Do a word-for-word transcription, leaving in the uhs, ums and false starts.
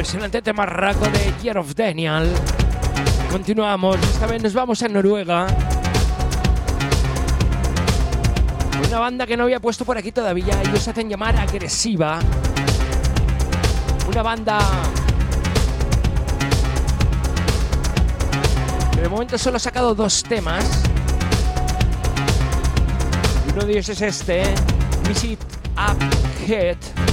Impresionante tema raco de Year of Daniel. Continuamos, esta vez nos vamos a Noruega. Una banda que no había puesto por aquí todavía. Ellos se hacen llamar Agresiva. Una banda que de momento solo ha sacado dos temas. Uno de ellos es este, Miss It Up Head.